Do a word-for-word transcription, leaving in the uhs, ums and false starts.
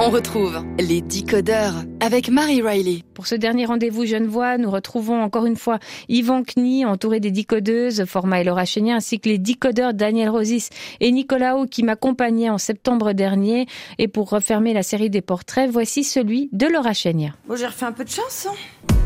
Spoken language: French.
On retrouve les décodeurs avec Marie Riley. Pour ce dernier rendez-vous Genevois, nous retrouvons encore une fois Yvan Knie, entouré des décodeuses, Forma et Laura Chénier, ainsi que les décodeurs Daniel Rosis et Nicolas Haut qui m'accompagnaient en septembre dernier. Et pour refermer la série des portraits, voici celui de Laura Chénier. Bon, j'ai refait un peu de chance, hein.